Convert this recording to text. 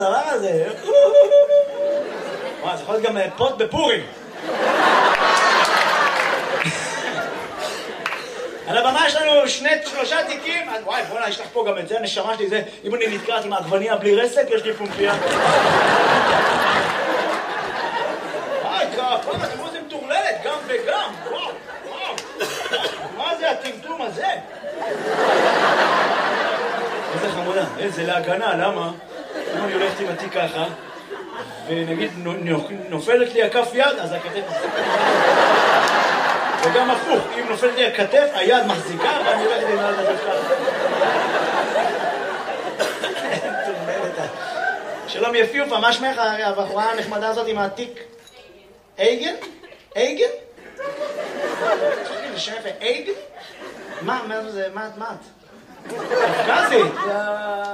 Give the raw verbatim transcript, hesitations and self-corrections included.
הדבר הזה. וואי, זה יכול להיות גם פוט בפורים. על הבמה יש לנו שני, שלושה תיקים. וואי, בוא'נה, יש לך פה גם את זה, הנשמה שלי זה. אם אני נתקעת עם העגבניה בלי רסק, יש לי פומפייה. וואי, כפרה, תראו איזה מטורללת, גם וגם. וואו, וואו. מה זה הטמטום הזה? איזה חמודה, איזה להגנה, למה? אם אני הולכת עם התיק ככה, ונגיד נופלת לי הכף יד, אז הכתף מחזיקה. וגם הפוך, אם נופלת לי הכתף, היד מחזיקה, ואני הולכת עם היד לדבר ככה. שלום יפיופה, מה שמך הבחורה הנחמדה הזאת עם התיק? אייגן? אייגן? זה שם יפה, אייגן? מה, מה זה, מה את? מה את? קפקזית!